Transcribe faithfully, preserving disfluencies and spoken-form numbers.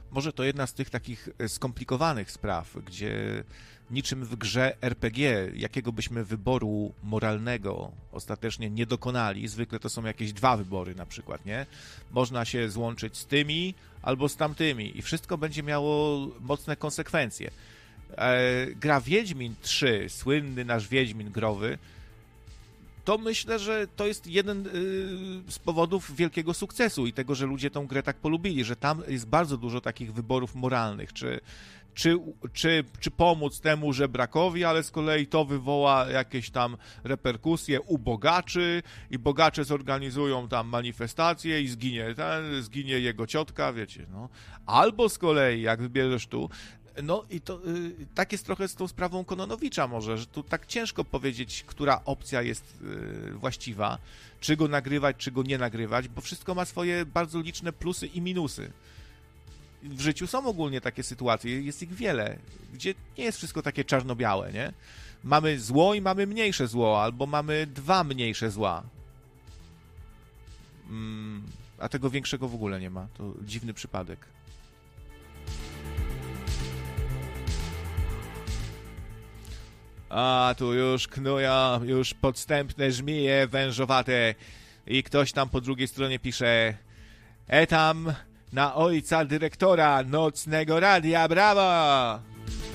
może to jedna z tych takich skomplikowanych spraw, gdzie niczym w grze er pe gie, jakiego byśmy wyboru moralnego ostatecznie nie dokonali, zwykle to są jakieś dwa wybory na przykład, nie? Można się złączyć z tymi albo z tamtymi i wszystko będzie miało mocne konsekwencje. E, gra Wiedźmin trzy, słynny nasz Wiedźmin growy, to myślę, że to jest jeden y, z powodów wielkiego sukcesu i tego, że ludzie tą grę tak polubili, że tam jest bardzo dużo takich wyborów moralnych, czy, czy, czy, czy pomóc temu żebrakowi, ale z kolei to wywoła jakieś tam reperkusje u bogaczy i bogacze zorganizują tam manifestację i zginie, ta, zginie jego ciotka, wiecie, no. Albo z kolei, jak wybierzesz tu, no i to y, tak jest trochę z tą sprawą Kononowicza może, że tu tak ciężko powiedzieć, która opcja jest y, właściwa, czy go nagrywać, czy go nie nagrywać, bo wszystko ma swoje bardzo liczne plusy i minusy. W życiu są ogólnie takie sytuacje, jest ich wiele, gdzie nie jest wszystko takie czarno-białe, nie? Mamy zło i mamy mniejsze zło, albo mamy dwa mniejsze zła. Mm, a tego większego w ogóle nie ma, to dziwny przypadek. A tu już knują, już podstępne żmije wężowate i ktoś tam po drugiej stronie pisze: E tam na ojca dyrektora nocnego radia, brawo!